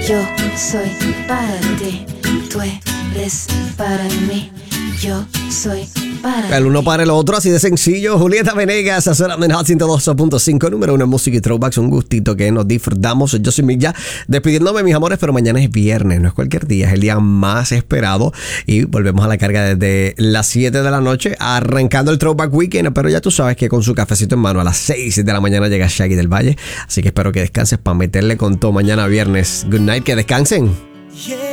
Yo soy para ti, tú eres para mí. Yo soy para El uno para el otro, así de sencillo. Julieta Venegas, Azorando en Hot 102.5, número 1 en música y throwbacks. Un gustito que nos disfrutamos. Yo soy Mick ya, despidiéndome, mis amores, pero mañana es viernes, no es cualquier día, es el día más esperado. Y volvemos a la carga desde las 7 de la noche, arrancando el Throwback Weekend. Pero ya tú sabes que con su cafecito en mano a las 6 de la mañana llega Shaggy del Valle. Así que espero que descanses para meterle con todo mañana viernes. Good night, que descansen. Yeah.